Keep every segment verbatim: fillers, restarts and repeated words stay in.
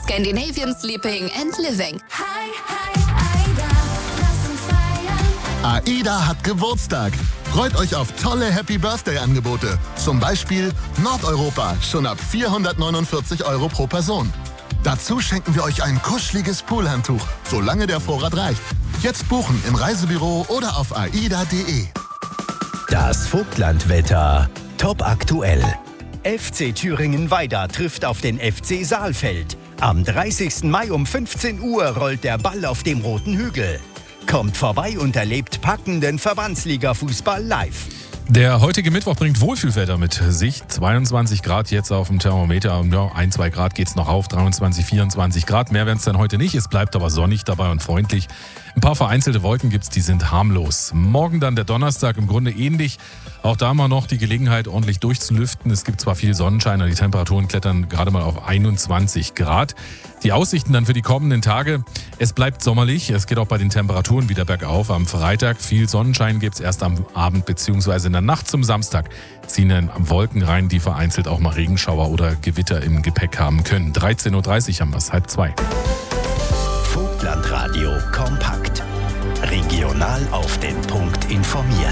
Scandinavian Sleeping and Living. Hi, hi, Aida, lass uns feiern. AIDA hat Geburtstag. Freut euch auf tolle Happy Birthday-Angebote. Zum Beispiel Nordeuropa, schon ab vierhundertneunundvierzig Euro pro Person. Dazu schenken wir euch ein kuscheliges Poolhandtuch, solange der Vorrat reicht. Jetzt buchen im Reisebüro oder auf aida punkt de. Das Vogtlandwetter. Top aktuell. F C Thüringen-Weida trifft auf den F C Saalfeld. Am dreißigsten Mai um fünfzehn Uhr rollt der Ball auf dem Roten Hügel. Kommt vorbei und erlebt packenden Verbandsliga-Fußball live. Der heutige Mittwoch bringt Wohlfühlwetter mit sich. zweiundzwanzig Grad jetzt auf dem Thermometer. Ja, ein, zwei Grad geht's noch auf. dreiundzwanzig, vierundzwanzig Grad. Mehr werden es dann heute nicht. Es bleibt aber sonnig dabei und freundlich. Ein paar vereinzelte Wolken gibt's, die sind harmlos. Morgen dann der Donnerstag, im Grunde ähnlich. Auch da haben wir noch die Gelegenheit, ordentlich durchzulüften. Es gibt zwar viel Sonnenschein, aber die Temperaturen klettern gerade mal auf einundzwanzig Grad. Die Aussichten dann für die kommenden Tage: Es bleibt sommerlich, es geht auch bei den Temperaturen wieder bergauf. Am Freitag viel Sonnenschein gibt's erst am Abend bzw. in der Nacht zum Samstag. Ziehen dann Wolken rein, die vereinzelt auch mal Regenschauer oder Gewitter im Gepäck haben können. dreizehn Uhr dreißig haben wir es, halb zwei. Vogtlandradio kompakt. Regional auf den Punkt informiert.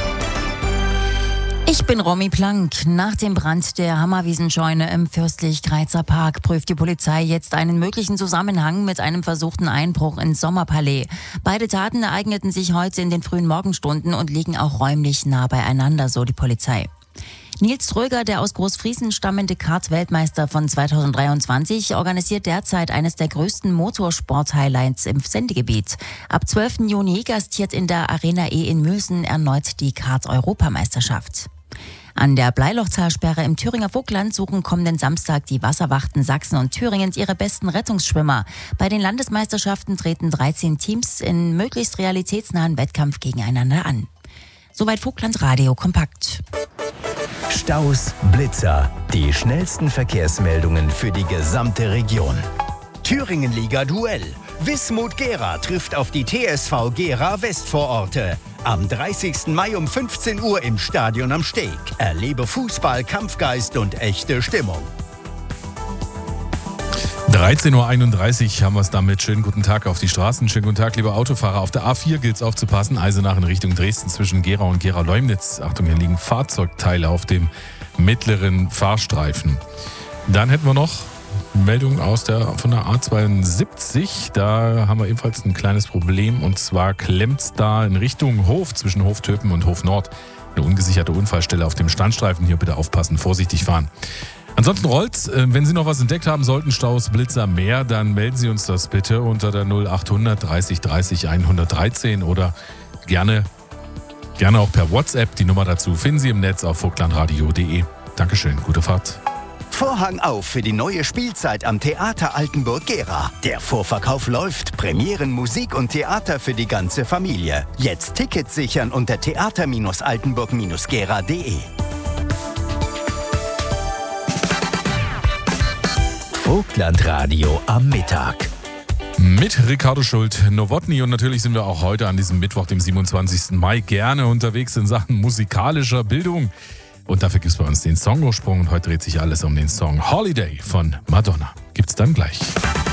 Ich bin Romy Plank. Nach dem Brand der Hammerwiesenscheune im Fürstlich-Greizer Park prüft die Polizei jetzt einen möglichen Zusammenhang mit einem versuchten Einbruch ins Sommerpalais. Beide Taten ereigneten sich heute in den frühen Morgenstunden und liegen auch räumlich nah beieinander, so die Polizei. Nils Tröger, der aus Großfriesen stammende Kart-Weltmeister von zweitausenddreiundzwanzig, organisiert derzeit eines der größten Motorsport-Highlights im Sendegebiet. Ab zwölften Juni gastiert in der Arena E in Mülsen erneut die Kart-Europameisterschaft. An der Bleilochtalsperre im Thüringer Vogtland suchen kommenden Samstag die Wasserwachten Sachsen und Thüringens ihre besten Rettungsschwimmer. Bei den Landesmeisterschaften treten dreizehn Teams in möglichst realitätsnahen Wettkampf gegeneinander an. Soweit Vogtland Radio kompakt. Staus, Blitzer, die schnellsten Verkehrsmeldungen für die gesamte Region. Thüringenliga-Duell. Wismut Gera trifft auf die T S V Gera Westvororte. Am dreißigsten Mai um fünfzehn Uhr im Stadion am Steg. Erlebe Fußball, Kampfgeist und echte Stimmung. dreizehn Uhr einunddreißig haben wir es damit. Schönen guten Tag auf die Straßen. Schönen guten Tag, liebe Autofahrer. Auf der A vier gilt es aufzupassen. Eisenach in Richtung Dresden zwischen Gera und Gera-Leumnitz. Achtung, hier liegen Fahrzeugteile auf dem mittleren Fahrstreifen. Dann hätten wir noch Meldung aus der, von der A zweiundsiebzig. Da haben wir ebenfalls ein kleines Problem. Und zwar klemmt es da in Richtung Hof zwischen Hoftöpen und Hof Nord. Eine ungesicherte Unfallstelle auf dem Standstreifen. Hier bitte aufpassen, vorsichtig fahren. Ansonsten rollt's. Wenn Sie noch was entdeckt haben sollten, Staus, Blitzer, mehr, dann melden Sie uns das bitte unter der null achthundert dreißig dreißig hundertdreizehn oder gerne, gerne auch per WhatsApp. Die Nummer dazu finden Sie im Netz auf vogtlandradio punkt de. Dankeschön, gute Fahrt. Vorhang auf für die neue Spielzeit am Theater Altenburg-Gera. Der Vorverkauf läuft. Premieren, Musik und Theater für die ganze Familie. Jetzt Tickets sichern unter theater altenburg gera punkt de. Vogtlandradio am Mittag. Mit Ricardo Schult, Nowotny, und natürlich sind wir auch heute an diesem Mittwoch, dem siebenundzwanzigsten Mai, gerne unterwegs in Sachen musikalischer Bildung. Und dafür gibt es bei uns den Songursprung und heute dreht sich alles um den Song Holiday von Madonna. Gibt's dann gleich.